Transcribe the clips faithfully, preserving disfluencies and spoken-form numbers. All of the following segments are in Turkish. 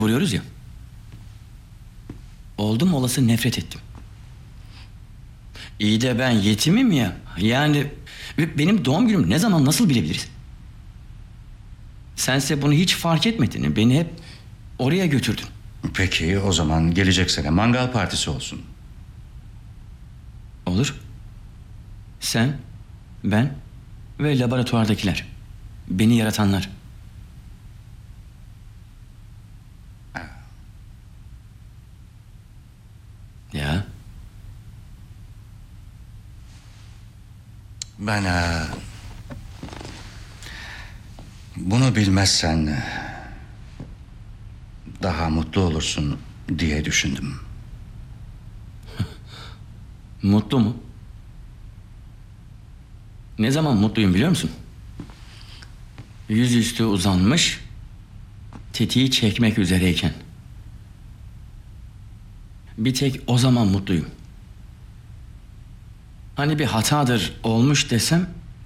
vuruyoruz ya. Oldum olası nefret ettim. İyi de ben yetimim ya. Yani benim doğum günüm ne zaman nasıl bilebiliriz? Sense bunu hiç fark etmedin. Beni hep oraya götürdün. Peki o zaman gelecek sene mangal partisi olsun. Olur. Sen, ben ve laboratuvardakiler. Beni yaratanlar. Ya. Ben eee, bunu bilmezsen daha mutlu olursun diye düşündüm. Mutlu mu? Ne zaman mutluyum biliyor musun? Yüzüstü uzanmış, tetiği çekmek üzereyken. Bir tek o zaman mutluyum. Hani bir hatadır olmuş desem...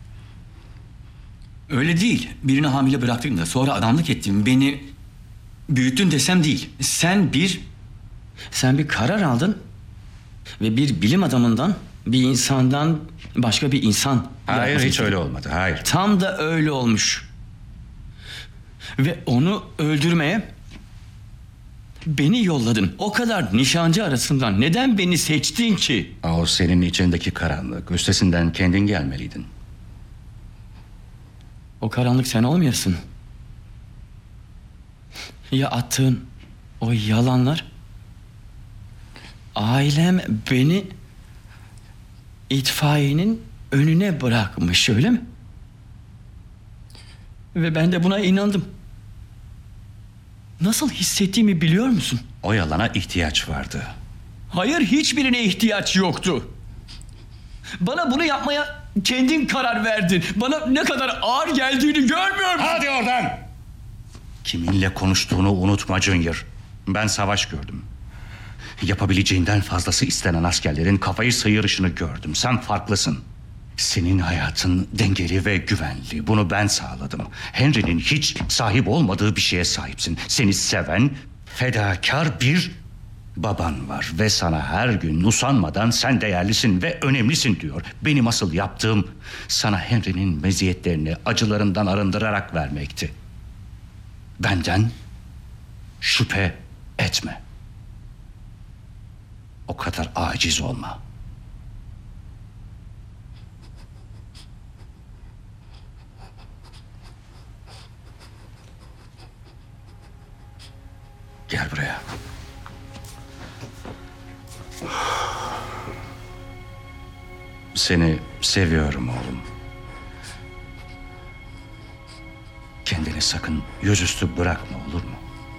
Öyle değil. Birini hamile bıraktın da sonra adamlık ettin. Beni büyüttün desem değil. Sen bir... Sen bir karar aldın ve bir bilim adamından, bir insandan başka bir insan Hayır, yapmasını hiç istedin. öyle olmadı. Hayır. Tam da öyle olmuş. Ve onu öldürmeye beni yolladın. O kadar nişancı arasından neden beni seçtin ki? O senin içindeki karanlık. Üstesinden kendin gelmeliydin. O karanlık sen olmayasın. Ya attığın o yalanlar? Ailem beni itfaiyenin önüne bırakmış, öyle mi? Ve ben de buna inandım. Nasıl hissettiğimi biliyor musun? O yalana ihtiyaç vardı. Hayır, hiçbirine ihtiyaç yoktu. Bana bunu yapmaya kendin karar verdin. Bana ne kadar ağır geldiğini görmüyor musun? Hadi oradan! Kiminle konuştuğunu unutma Junior. Ben savaş gördüm. Yapabileceğinden fazlası istenen askerlerin kafayı sıyırışını gördüm. Sen farklısın. Senin hayatın dengeli ve güvenli. Bunu ben sağladım. Henry'nin hiç sahip olmadığı bir şeye sahipsin. Seni seven, fedakar bir baban var. Ve sana her gün usanmadan sen değerlisin ve önemlisin diyor. Benim asıl yaptığım sana Henry'nin meziyetlerini acılarından arındırarak vermekti. Benden şüphe etme. O kadar aciz olma. Gel buraya. Seni seviyorum oğlum. Kendini sakın yüzüstü bırakma, olur mu?